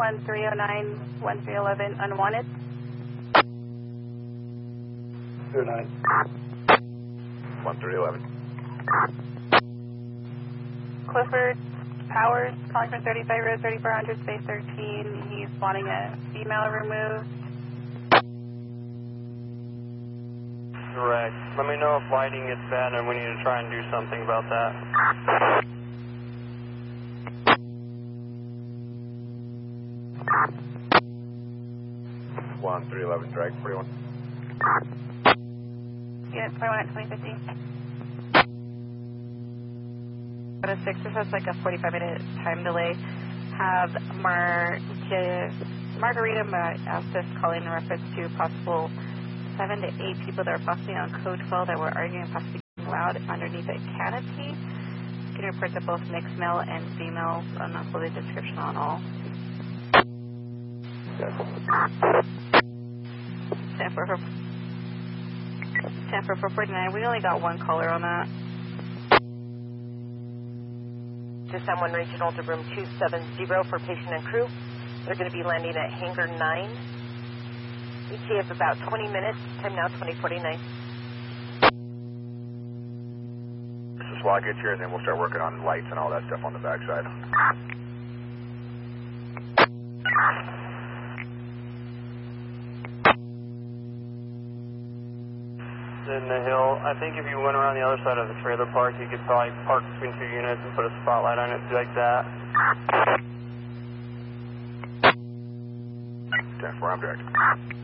1309, 1311, unwanted. 09. 1311. Clifford Powers, calling from 35 Road 3400, space 13. He's wanting a female removed. Correct. Let me know if lighting gets bad and we need to try and do something about that. 1311, drag 41. Unit 21 at 2050. Out of 6, this has like a 45-minute time delay. Have Margarita Astis calling in reference to possible 7 to 8 people that are possibly on code 12 that were arguing possibly loud underneath a canopy. Can you report that both mixed male and female unclothing description on all? Stanford 449, we only got one caller on that. To someone regional to room 270 for patient and crew. They're going to be landing at hangar 9. ETA of about 20 minutes. Time now 2049. This is while I get here, and then we'll start working on lights and all that stuff on the backside. In the hill, I think if you went around the other side of the trailer park, you could probably park between 2 units and put a spotlight on it like that. 10-4, I'm direct.